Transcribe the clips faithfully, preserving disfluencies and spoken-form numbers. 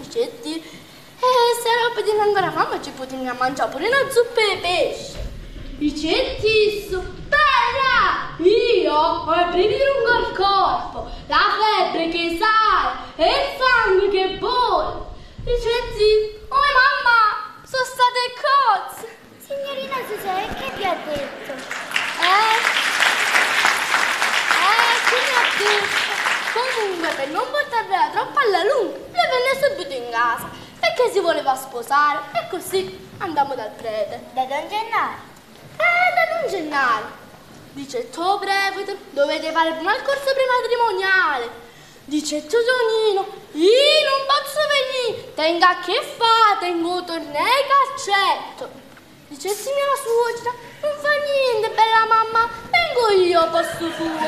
dicetti, e se ero per ancora fame ci potevi mangiare pure una zuppa di pesce. Dicetti, bella, io ho i brividi lungo il corpo, la febbre che sale e il sangue che bolle. Dicetti, oh mamma, sono state cozze. Signorina Giuseppe, che vi ha detto? Eh, eh, che mi ha detto? Comunque, per non portarvela troppo alla lunga, le venne subito in casa, perché si voleva sposare, e così andiamo dal prete. Da Don Gennaro? Eh, da Don Gennaro. Dice, tu prevede, dovete fare prima il corso prematrimoniale. Dice, tu Tonino, io non posso venire, tenga che fa, tengo tornei calcetto. Dice, sì, mia suocera, non fa niente, bella mamma, vengo io a posto suo.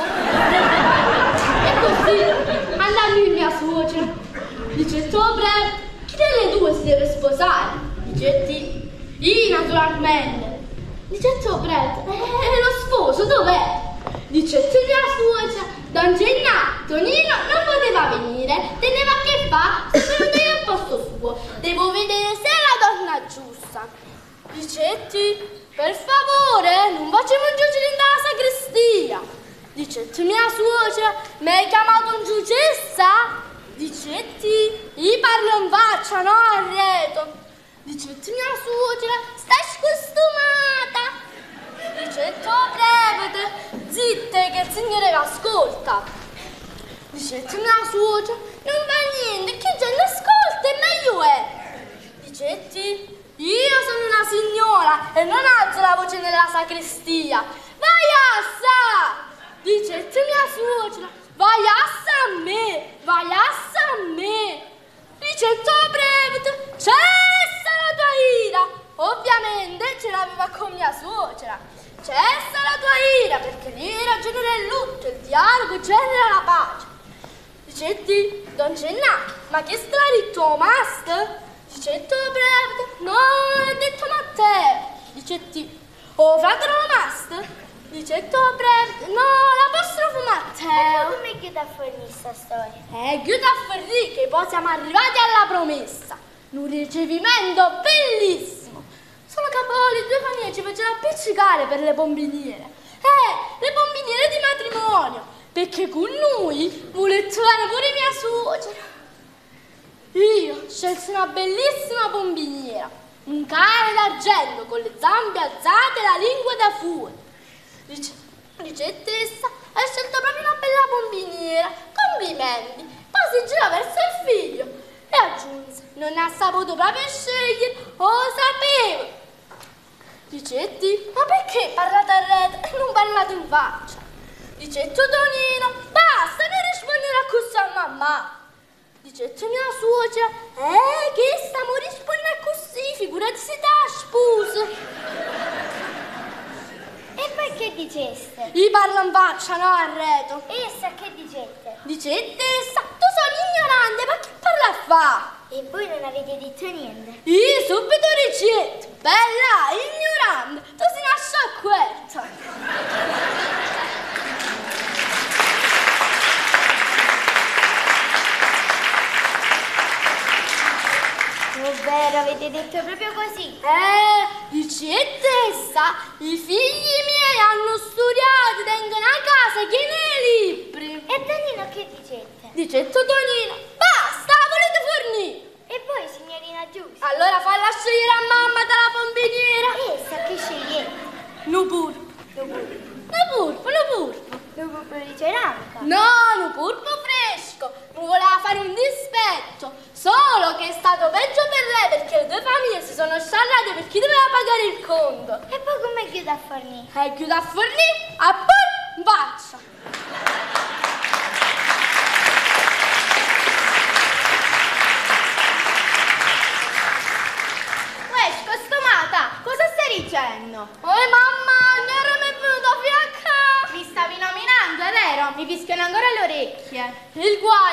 E così, andando in mia suocera. Dice, tu prevede, chi delle due si deve sposare? Dice, ti, io naturalmente. Dice, tu prete, eh, lo sposo dov'è? Dice, tu mia suocera, Don Gennaro, Tonino non poteva venire, teneva a che fa, sono venuto io al posto suo, devo vedere se è la donna giusta. Dicetti, per favore, non facciamo giungere dalla sacrestia. Dicetti, mia suocera, mi hai chiamato un giucessa? Dicetti, io parlo in faccia, no arredo. Dicetti, mia suocera, stai scostumata. Dicetti, oh prevede, zitte che il Signore l'ascolta. Dicetti, mia suocera, non va niente, chi gente ascolta e meglio è. Dicetti, io sono una signora e non alzo la voce nella sacrestia. Vai assa! Dicetti, mia suocera, vai assa a me, vai assa a me. Dicetti, oh prevede, cessa la tua ira. Ovviamente ce l'aveva con mia suocera. Cessa la tua ira, perché l'ira genera il lutto, il dialogo genera la pace. Dicetti, Don Gennaro, ma che sta detto, master? Dicetti, oh prevede, no, non è detto Matteo. Dicetti, oh fratello master? Dicetti, oh prevede, no, l'apostrofo Matteo. E come chiude a fornire sta storia? Eh, chiude a fornire che poi siamo arrivati alla promessa. Un ricevimento bellissimo. Sono capoli, due famiglie ci facevano appiccicare per le bombiniere. Eh, le bombiniere di matrimonio. Perché con noi vuole trovare pure mia suocera. Io scelsi una bellissima bombiniera. Un cane d'argento con le zampe alzate e la lingua da fuori. Dice, dice tessa, hai scelto proprio una bella bombiniera. Complimenti. Poi si gira verso il figlio e aggiunse, non ha saputo proprio scegliere, o sapevo. Dicetti, ma perché parlate a rete e non parlate in faccia? Dicetti, Tonino, basta, non rispondere a così a mamma. Dicetti, mia suocera, eh, che stiamo rispondendo così, figurati se da sposa. E poi che diceste? Io parlo in faccia, no arredo. Essa che dicette? Dicette, essa, tu sono ignorante, ma che parla a fa? E voi non avete detto niente? Io subito ricetto, bella, ignorante, tu sei una sciacquetta. Ovvero, avete detto proprio così? Eh, dicette essa, i figli miei hanno studiato, tengono a casa che nei libri. E Tonino che dicette? Dicetto Tonino, basta, volete fornire? E voi, signorina Giusta? Allora falla scegliere a mamma dalla bombiniera. Essa che scegliete? No purpo. Lo purpo. No purpo, no purpo. Lo purpo di ceramica? No, no purpo fresco. Non voleva fare un dispetto. Solo che è stato peggio per lei perché le due famiglie si sono sciarrate per chi doveva pagare il conto. E poi come chiude a fornire? E chiude a fornire a pur faccia. Uè, scostumata, cosa stai dicendo? Oh mamma, non ero mai venuto a fianco. Mi stavi nominando, è vero? Mi fischiano ancora le orecchie. Il guaio.